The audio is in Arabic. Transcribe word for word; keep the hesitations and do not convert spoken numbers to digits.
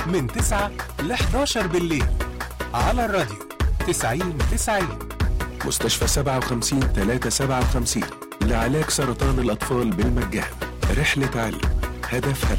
من تسعة ل حداشر بالليل على الراديو تسعين تسعين. مستشفى سبعة وخمسين ثلاثة سبعة وخمسين لعلاج سرطان الأطفال بالمجان. رحلة علم، هدفها